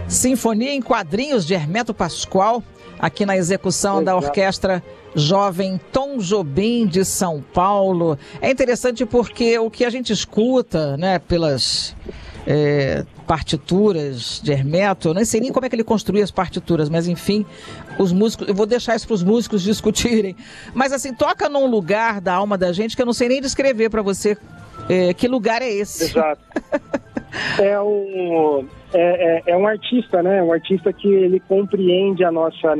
Sinfonia em Quadrinhos de Hermeto Pascoal, aqui na execução da Orquestra Jovem Tom Jobim de São Paulo. É interessante porque o que a gente escuta, né, pelas partituras de Hermeto, eu nem sei nem como é que ele construía as partituras, mas enfim, os músicos, eu vou deixar isso para os músicos discutirem, mas assim, toca num lugar da alma da gente que eu não sei nem descrever para você que lugar é esse. Exato. É um artista, né? Um artista que ele compreende a nossa